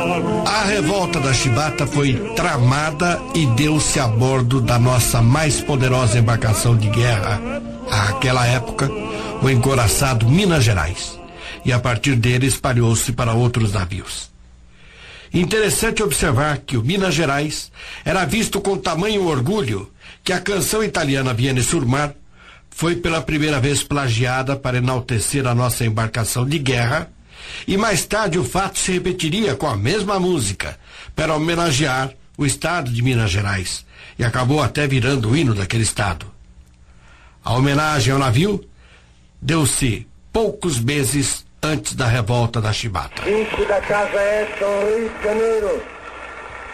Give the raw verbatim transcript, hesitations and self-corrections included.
A revolta da Chibata foi tramada e deu-se a bordo da nossa mais poderosa embarcação de guerra, àquela época, o encouraçado Minas Gerais, e a partir dele espalhou-se para outros navios. Interessante observar que o Minas Gerais era visto com tamanho orgulho que a canção italiana Viene sul Mar foi pela primeira vez plagiada para enaltecer a nossa embarcação de guerra, e mais tarde o fato se repetiria com a mesma música para homenagear o estado de Minas Gerais, e acabou até virando o hino daquele estado. A homenagem ao navio deu-se poucos meses antes da revolta da Chibata. cinco da casa Edson, Rio de Janeiro.